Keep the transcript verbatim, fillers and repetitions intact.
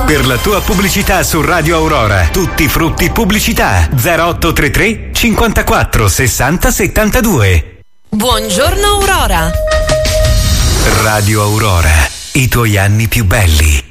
Per la tua pubblicità su Radio Aurora, tutti frutti pubblicità. zero otto tre tre cinquantaquattro sessanta settantadue. Buongiorno Aurora. Radio Aurora, i tuoi anni più belli.